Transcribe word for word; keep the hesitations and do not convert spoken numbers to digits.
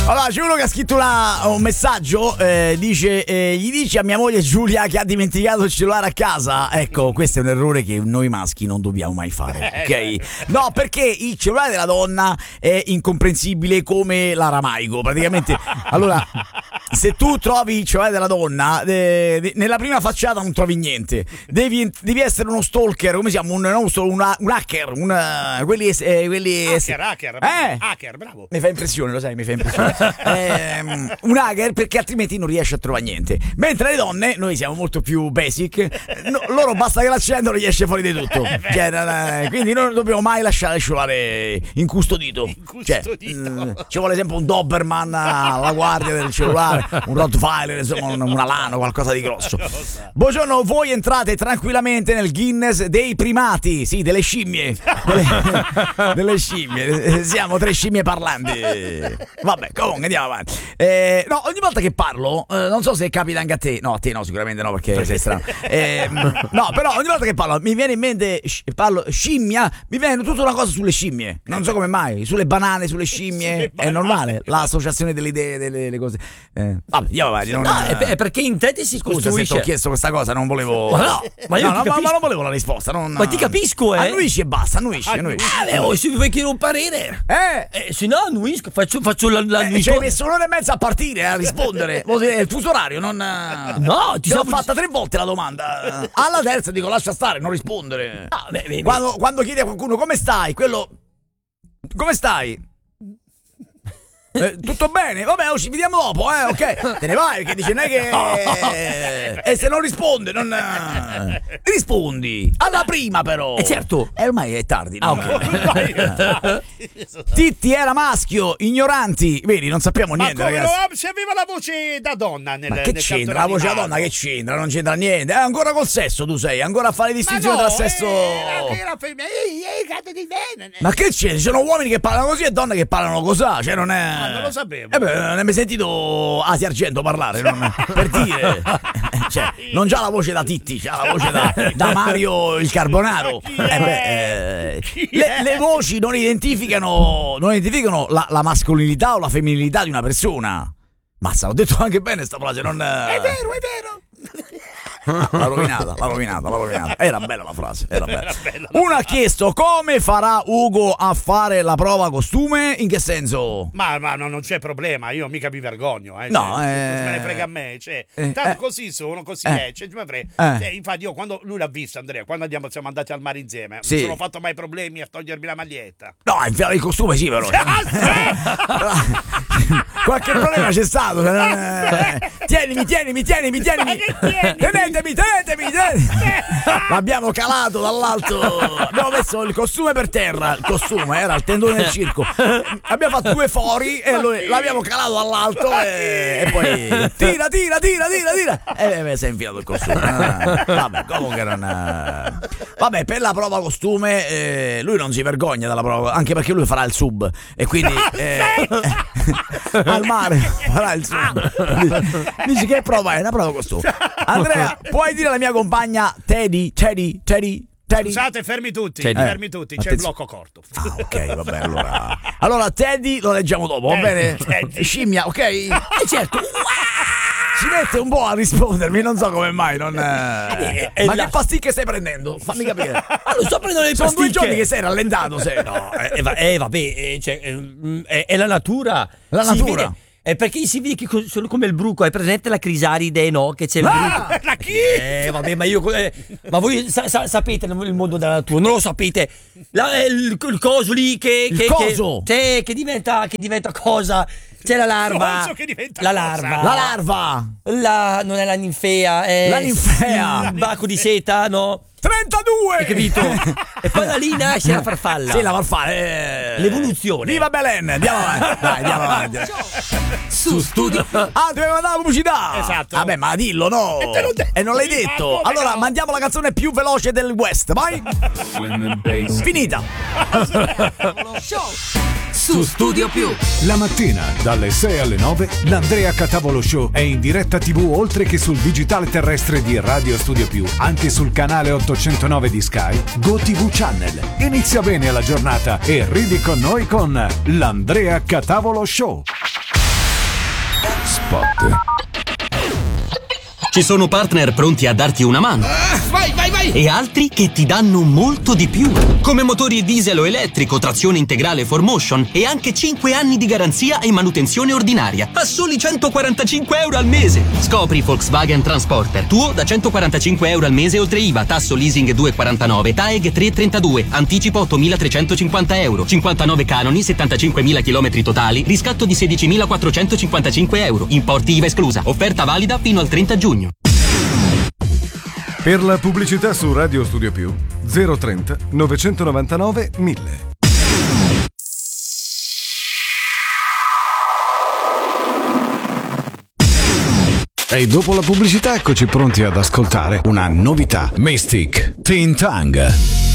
Allora c'è uno che ha scritto una, un messaggio, eh, dice eh, gli dici a mia moglie Giulia che ha dimenticato il cellulare a casa. Ecco, questo è un errore che noi maschi non dobbiamo mai fare, ok? No, perché il cellulare della donna è incomprensibile come l'aramaico, praticamente. Allora, se tu trovi il cellulare della donna, eh, de, nella prima facciata non trovi niente. Devi, devi essere uno stalker, come si chiama? Un, non un, una, un hacker, un, quelli, eh, quelli hacker, hacker, eh? hacker, bravo. Mi fa impressione, lo sai, mi fa impressione. ehm, un hacker, perché altrimenti non riesce a trovare niente. Mentre le donne, noi siamo molto più basic, no, loro basta che l'accendono e esce fuori di tutto. Cioè, quindi noi non dobbiamo mai lasciare il cellulare incustodito. Incustodito. Cioè, mh, ci vuole sempre un Doberman alla guardia del cellulare, un Rottweiler, insomma, un, un alano, qualcosa di grosso. Buongiorno, voi entrate tranquillamente nel Guinness dei primati, sì, delle scimmie. Delle, delle scimmie, siamo tre scimmie parlanti. Vabbè, comunque andiamo avanti. Eh, no, ogni volta che parlo, eh, non so se capita anche a te. No, a te no, sicuramente no, perché sei strano. Eh, no, però ogni volta che parlo mi viene in mente, parlo scimmia, mi viene tutta una cosa sulle scimmie. Non so come mai, sulle banane, sulle scimmie. È normale, l'associazione delle idee, delle, delle cose. Eh, vabbè, andiamo avanti. Non, no, è, è perché in te ti si scusa costruisce. se ti ho chiesto questa cosa, non volevo. Ma no, ma io no, ti no, ma, capisco. ma non volevo la risposta. Non, Ma ti capisco, eh. Annuisci e basta, annuisci, annuisci. Ah, beh, oh, se mi vuoi chiedere un parere. Eh, Eh, se no annuisco, faccio, faccio la, la eh, ci hai messo un'ora e mezza a partire, a rispondere. È il fuso orario, non. No, ti Ti ho so- fatta tre volte la domanda. Alla terza dico lascia stare, non rispondere. Ah, beh, beh, Quando, quando chiedi a qualcuno come stai, quello. Come stai? Eh, tutto bene? Vabbè, oh, ci vediamo dopo, eh, ok. Te ne vai, che dice non è che. E se non risponde, non. Rispondi. Alla prima, però. Eh, certo. E ormai è tardi. Ah, no? ok. Titti era maschio, ignoranti. Vedi, non sappiamo Ma niente, come ragazzi. lo, se aveva la voce da donna nel, Ma che nel c'entra? La cartone voce da animato. donna che c'entra? Non c'entra niente. È ancora col sesso tu sei, ancora a fare Ma distinzione no, tra sesso. era, era femmina. Ehi, ehi, cazzo di bene. Ma che c'è? Ci sono uomini che parlano così e donne che parlano così. Cioè non è. Ma non lo sapevo. Eh beh, non hai mai sentito Asia Argento parlare, non... per dire. Cioè, non c'ha la voce da Titti, c'ha la voce da, da Mario il Carbonaro. Chi Eh beh, è? eh, Chi le, è? le voci non identificano, non identificano la, la mascolinità o la femminilità di una persona. Mazza, ho detto anche bene sta frase, non. È vero, è vero. L'ha rovinata, l'ha rovinata, l'ha rovinata. Era bella la frase, era bella. Era bella. Uno ha chiesto come farà Ugo a fare la prova costume? In che senso? Ma, ma no, non c'è problema, io mica mi vergogno. Eh, No, cioè, eh, me ne frega a me. Cioè, eh, tanto eh, così sono, così eh, è. Cioè, me frega. eh. Cioè, infatti, io quando lui l'ha visto, Andrea, quando andiamo, siamo andati al mare insieme, Sì. non sono fatto mai problemi a togliermi la maglietta. No, a infilare il costume sì, però. Qualche problema c'è stato. eh. Tienimi, tienimi, tienimi, tienimi. Ma che tieni? Tenetemi, tenetemi, tenetemi. L'abbiamo calato dall'alto. Abbiamo messo il costume per terra. Il costume era il tendone del circo. Abbiamo fatto due fori e lo- l'abbiamo calato dall'alto e, e poi tira, tira, tira, tira, tira. E beh, si è infilato il costume. Ah, vabbè, comunque non. Vabbè, per la prova costume, eh, lui non si vergogna della prova, anche perché lui farà il sub. E quindi eh, al mare farà il sub. Dici che prova è? Una prova costume. Andrea, puoi dire alla mia compagna Teddy, Teddy, Teddy, Teddy? Scusate, fermi tutti, Teddy. fermi tutti, c'è il Attenzione. blocco corto. Ah, ok, vabbè, allora. Allora, Teddy lo leggiamo dopo, va Teddy, bene? Teddy. Scimmia, ok? Eh, certo. Ci mette un po' a rispondermi, non so come mai. Non, eh. Eh, Ma la- che pasticche stai prendendo? Fammi capire. Ah, lo sto prendendo le Sono due pasticche. giorni che sei rallentato, sei. No, eh, eh, va- eh, vabbè, eh, cioè, eh, mm, è, è la natura. La Si natura. vede- è perché si vede che co- sono come il bruco. Hai presente la crisaride, no? Che c'è il Ah! bruco. La chi? Eh, vabbè, ma io. eh, ma voi sa- sa- sapete il mondo della natura, non lo sapete? La- eh, il, il coso lì che. Il che coso? Che, sì, che diventa, che diventa cosa? C'è la larva. Coso che diventa la cosa? larva. La larva. La, non è la ninfea, è. La ninfea. Il baco di seta, no? trentadue! Hai capito? E poi da lì nasce la farfalla. Sì, la farfalla. eh. L'evoluzione. Viva Belen! Andiamo avanti. Dai, andiamo avanti. Su studio. Ah, dobbiamo mandare la pubblicità. Esatto. Vabbè, ma dillo, no. E te l'ho detto. E non l'hai Ma detto. come Allora, no? mandiamo la canzone più veloce del West. Vai. Finita. Su Studio Più. La mattina dalle sei alle nove l'Andrea Catavolo Show è in diretta tivù oltre che sul digitale terrestre di Radio Studio Più, anche sul canale ottocentonove di Sky, GoTV Channel. Inizia bene la giornata e ridi con noi con l'Andrea Catavolo Show. Spot. Ci sono partner pronti a darti una mano. Ah, vai, vai, vai! E altri che ti danno molto di più. Come motori diesel o elettrico, trazione integrale four motion e anche cinque anni di garanzia e manutenzione ordinaria. A soli centoquarantacinque euro al mese. Scopri Volkswagen Transporter. Tuo da centoquarantacinque euro al mese oltre I V A, tasso leasing due virgola quarantanove, T A E G tre virgola trentadue, anticipo ottomilatrecentocinquanta euro, cinquantanove canoni, settantacinquemila chilometri totali, riscatto di sedicimilaquattrocentocinquantacinque euro, importi I V A esclusa. Offerta valida fino al trenta giugno. Per la pubblicità su Radio Studio Più zero trenta novecentonovantanove mille. E dopo la pubblicità eccoci pronti ad ascoltare una novità. Mystic Teen Tongue.